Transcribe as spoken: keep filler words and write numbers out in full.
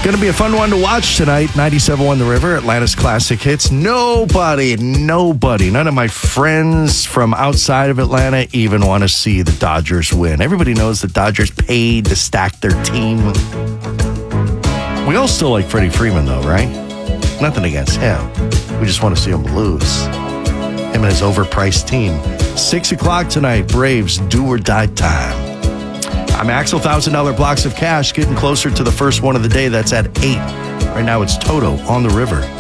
Going to be a fun one to watch tonight. ninety-seven point one The River, Atlanta's classic hits. Nobody, nobody, none of my friends from outside of Atlanta even want to see the Dodgers win. Everybody knows the Dodgers paid to stack their team. We all still like Freddie Freeman, though, right? Nothing against him. We just want to see him lose. Him and his overpriced team. Six o'clock tonight, Braves do or die time. I'm Axel, one thousand dollars blocks of cash, getting closer to the first one of the day. That's at eight. Right now it's Toto on the River.